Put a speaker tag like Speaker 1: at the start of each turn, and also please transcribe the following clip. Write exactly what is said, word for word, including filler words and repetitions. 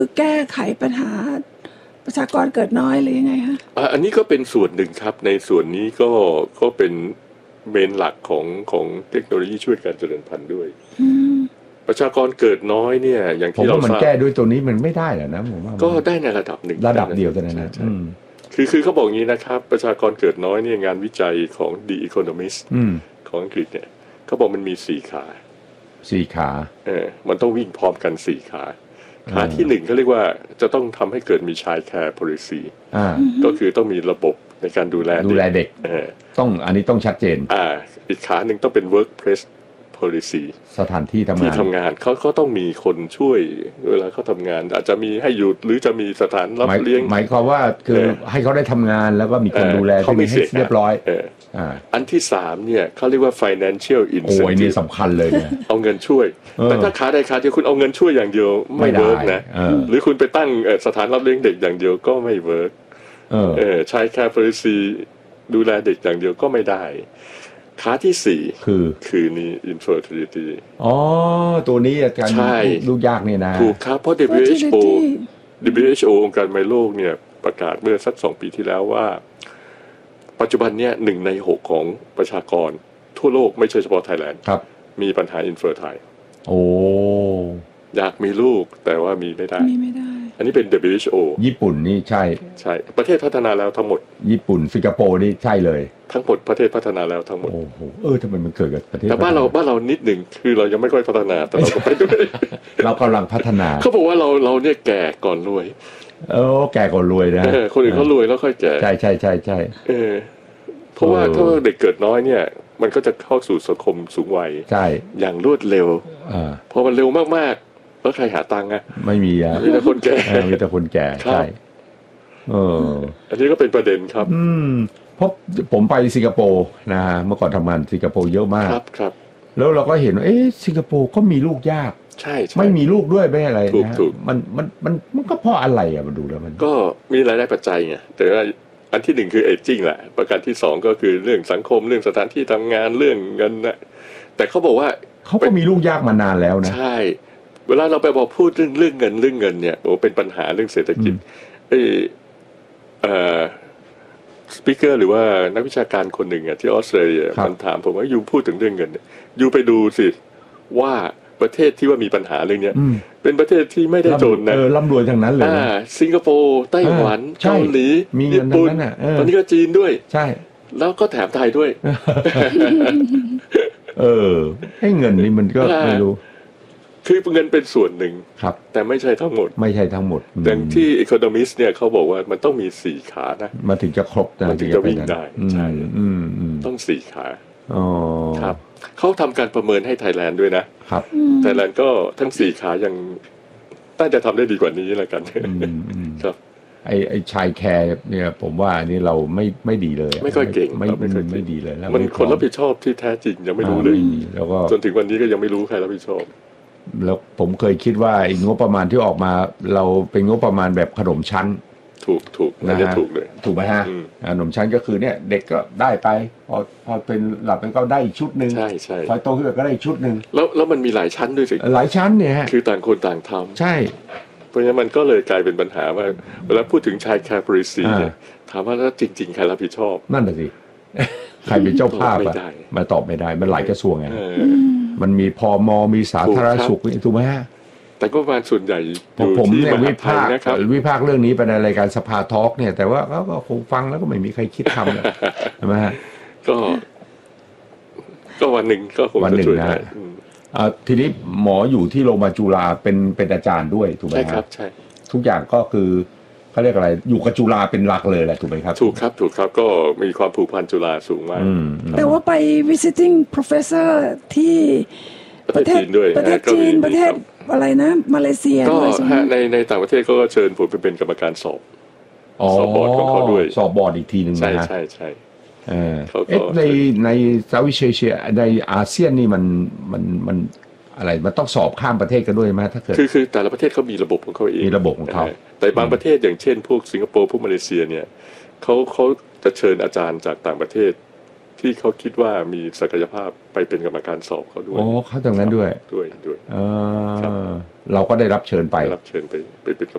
Speaker 1: แก้ไขปัญหาประชากรเกิดน้อยหรือยังไงคะ
Speaker 2: อ่ะอันนี้ก็เป็นส่วนหนึ่งครับในส่วนนี้ก็ก็เป็นเมนหลักของของเทคโนโลยีช่วยการเจริญพันธุ์ด้วยประชากรเกิดน้อยเนี่ยอย่างที่เราทราบผมว่า
Speaker 3: มันแก้ด้วยตัวนี้มันไม่ได้หรอนะผมว่า
Speaker 2: ก็ได้ในระดับหนึ่ง
Speaker 3: ระดับเดียวเท่านั้นนะ
Speaker 2: คือคือเขาบอกงี้นะครับประชากรเกิดน้อยเนี่ยงานวิจัยของ The Economist ของอังกฤษเนี่ยเขาบอกมันมีสี่ขา
Speaker 3: สี่ขา
Speaker 2: เออมันต้องวิ่งพร้อมกันสี่ขาขาที่หนึ่งเขาเรียกว่าจะต้องทำให้เกิดมี Child Care Policy ก็คือต้องมีระบบในการดูแล
Speaker 3: ดูแลเด็กต้องอันนี้ต้องชัดเจน
Speaker 2: อ่าอีกขาหนึ่งต้องเป็น Workplace Policy
Speaker 3: สถานที่ทำงาน
Speaker 2: ที่ทำงานเขาเขาต้องมีคนช่วยเวลาเขาทำงานอาจจะมีให้หยุดหรือจะมีสถานรับเลี้ยง
Speaker 3: หมายความว่าคือให้เขาได้ทำงานแล้วก็มีคนดูแล
Speaker 2: เขาไม่
Speaker 3: ให้เรียบร้อย
Speaker 2: อันที่สามเนี่ยเขาเรียกว่า financial incentive
Speaker 3: โอ้ยนี่สำคัญเลยเนี่ย
Speaker 2: เอาเงินช่วยแต่ถ้าขาใดขาเดียวคุณเอาเงินช่วยอย่างเดียวไม่เวิร์กนะหรือคุณไปตั้งสถานรับเลี้ยงเด็กอย่างเดียวก็ไม่เวิร์กเออใช้ care policy ดูแลเด็กอย่างเดียวก็ไม่ได้ขาที่สี่
Speaker 3: คือ
Speaker 2: คือนี่ infertility
Speaker 3: อ๋อตัวนี้การลูกยากเนี่ยนะ
Speaker 2: ถูกครับเพราะ ดับเบิลยู เอช โอ ดับเบิลยู เอช โอ องค์การอนามัยโลกเนี่ยประกาศเมื่อสักสองปีที่แล้วว่าปัจจุบันเนี่ยหนึ่งในหกของประชากรทั่วโลกไม่ใช่เฉพาะไทยแลนด์มีปัญหา infertile
Speaker 3: โอ้
Speaker 2: อยากมีลูกแต่ว่ามีไม่ได้
Speaker 1: มีไม่ได้
Speaker 2: อันนี้เป็น ดับเบิลยู เอช โอ
Speaker 3: ญี่ปุ่นนี่ใช่
Speaker 2: ใช่ประเทศพัฒนาแล้วทั้งหมด
Speaker 3: ญี่ปุ่นสิงคโปร์นี่ใช่เลย
Speaker 2: ทั้งหมดประเทศพัฒนาแล้วทั้งหมด
Speaker 3: โอ้โหเออทำไมมันเกิดกับประเทศ
Speaker 2: แต่บ้านเราบ้านเรานิดหนึ่งคือเรายังไม่ค่อยพัฒนาแต่เราก็ไปด้วย
Speaker 3: เรากำลังพัฒนา
Speaker 2: เขาบอกว่าเราเราเนี่ยแก่ก่อนรวย
Speaker 3: เออแก่ก่อนรวยนะ
Speaker 2: คนอื่นเขารวยแล้วค่อยแก่
Speaker 3: ใช่ใช่ใช่ใช่
Speaker 2: เออเพราะว่าถ้าเด็กเกิดน้อยเนี่ยมันก็จะเข้าสู่สังคมสูงวัย
Speaker 3: ใช่
Speaker 2: อย่างรวดเร็วพอมันเร็วมากๆแล้วใครหาตังค์อ่ะ
Speaker 3: ไม่มีอ่ะ
Speaker 2: มีแต่คนแก่
Speaker 3: มีแต่คนแก่ใช่เออ
Speaker 2: อันนี้ก็เป็นประเด็นครับ
Speaker 3: อืมเพราะผมไปสิงคโปร์นะเมื่อก่อนทำงานสิงคโปร์เยอะมาก
Speaker 2: ครับครับ
Speaker 3: แล้วเราก็เห็นว่าเอ๊ะสิงคโปร์ก็มีลูกยาก
Speaker 2: ใช่
Speaker 3: ไม่มีลูกด้วยไม่อะไรนะมันมันมันมันก็เพราะอะไรอ่ะมาดูแล้วมัน
Speaker 2: ก็มีหลายๆปัจจัยไงแต่ว่าอันที่หนึ่งคือเอจจิ้งแหละประการที่สองก็คือเรื่องสังคมเรื่องสถานที่ทำงานเรื่องเงินนะแต่เขาบอกว่า
Speaker 3: เขาก็มีลูกยากมานานแล้วนะ
Speaker 2: ใช่เวลาเราไปบอกพูดเรื่องเรื่องเงินเรื่องเงินเนี่ยโอ้เป็นปัญหาเรื่องเศรษฐกิจเออเอ่อสปีกเกอร์หรือว่านักวิชาการคนหนึ่งอ่ะที่ออสเตรเลียมันถามผมว่ายูพูดถึงเรื่องเงินยูไปดูสิว่าประเทศที่ว่ามีปัญหาเรื่องนี้เป็นประเทศที่ไม่ได้จนนะ
Speaker 3: เออร่ำรวยทั้งนั้นเลย
Speaker 2: สิงคโปร์ไต้หวันเกาหลีญี่ปุ่นตอนนี้ก็จีนด้วย
Speaker 3: ใช่
Speaker 2: แล้วก็แถมไทยด้วย
Speaker 3: เออให้เงินนี่มันก็ไม่รู้
Speaker 2: คือเงินเป็นส่วนหนึ่ง
Speaker 3: ครับ
Speaker 2: แต่ไม่ใช่ทั้งหมด
Speaker 3: ไม่ใช่ทั้งหมด
Speaker 2: อย่างที่ Economist เนี่ยเขาบอกว่ามันต้องมีสี่ขานะ
Speaker 3: มันถึงจะครบ
Speaker 2: มันถึงจะวิ่งได้ใช่ต้องสี่ขา
Speaker 3: อ๋อ
Speaker 2: ครับเขาทำการประเมินให้ไทยแลนด์ด้วยนะครับไทยแลนด์ก็ทั้งสี่ขายังน่าจะทำได้ดีกว่านี้แล้วกันครับ
Speaker 3: ไอ้ไอ้ชายแคร์เนี่ยผมว่าอันนี้เราไม่ไม่ดีเลย
Speaker 2: ไม่ค่อยเก่ง
Speaker 3: ไม่ไม่ไม่ดีเลย
Speaker 2: มันคนรับผิดชอบที่แท้จริงยังไม่รู้เลย
Speaker 3: แล้วก็
Speaker 2: จนถึงวันนี้ก็ยังไม่รู้ใครรับผิดชอบ
Speaker 3: แล้วผมเคยคิดว่าไอ้งบประมาณที่ออกมาเราเป็นงบประมาณแบบขนมชั้น
Speaker 2: ถูกถูกน่าจะถูกเลย
Speaker 3: ถูกไหมฮะขนมชั้นก็คือเนี่ยเด็กก็ได้ไปพอพอเป็นหลับไปก็ได้อีกชุดหนึ่ง
Speaker 2: ใช่ใช่
Speaker 3: พอโตขึ้นก็ได้อีกชุดหนึ่ง
Speaker 2: แล้วแล้วมันมีหลายชั้นด้วยสิ
Speaker 3: หลายชั้นเนี่ย
Speaker 2: คือต่างคนต่างทำ
Speaker 3: ใช่
Speaker 2: เพราะฉะนั้นมันก็เลยกลายเป็นปัญหาว่าเวลาพูดถึงชายแคร์ policy เนี่ยถามว่าแล้วจริงๆใครรับผิดชอบ
Speaker 3: นั่นแหละสิใครเป็นเจ้าภาพอะมาตอบไม่ได้มันหลายกระทรวงไงมันมีพมมีสาธารณสุขถูกไหมฮะ
Speaker 2: แต่ก็ประมาณส่วนใหญ่
Speaker 3: ผมเนี่ยวิพากษ์วิพากษ์เรื่องนี้ไปในรายการสภาทอล์กเนี่ยแต่ว่าก็คงฟังแล้วก็ไม่มีใครคิดทำเลยใช่ไหมฮะ
Speaker 2: ก็ก็วันหนึ่งก็คง
Speaker 3: จะช่วยได้ทีนี้หมออยู่ที่โรงพยาบาลจุฬาเป็นเป็นอาจารย์ด้วยถูกไหมครับ
Speaker 2: ใช่
Speaker 3: ทุกอย่างก็คือเขาเรียกอะไรอยู่กับจุฬาเป็นหลักเลยแหละถูกไหมครับ
Speaker 2: ถูกครับถูกครับก็มีความผูกพันจุฬาสูงมาก
Speaker 1: แต่ว่าไป visiting professor ที่
Speaker 2: ประเทศจีนด้วย
Speaker 1: ประเทศจีนประเทศอะไรนะมาเลเซีย
Speaker 2: ก็ในในต่างประเทศเขาก็เชิญผมไปเป็นกรรมการสอบสอบบอร์ดของเขาด้วย
Speaker 3: สอบบอร์ดอีกทีหนึ่งนะ
Speaker 2: ใช่ใช่ใช่
Speaker 3: เออในในเซาท์อีสต์เอเชียในอาเซียนนี่มันมันมันอะไรมันต้องสอบข้ามประเทศกันด้วยไหมถ้าเกิด
Speaker 2: คือคือแต่ละประเทศเขามีระบบของเขาเอง
Speaker 3: มีระบบของเขา
Speaker 2: แต่บางประเทศอย่างเช่นพวกสิงคโปร์พวกมาเลเซียเนี่ยเขาเขาจะเชิญอาจารย์จากต่างประเทศที่เขาคิดว่ามีศักยภาพไปเป็นกรรมการสอบเขาด้วย
Speaker 3: โอ้เขาตรงนั้นด้วย
Speaker 2: ด้วยด้วย
Speaker 3: เออเราก็ได้รับเชิญไป
Speaker 2: รับเชิญไปไปเป็น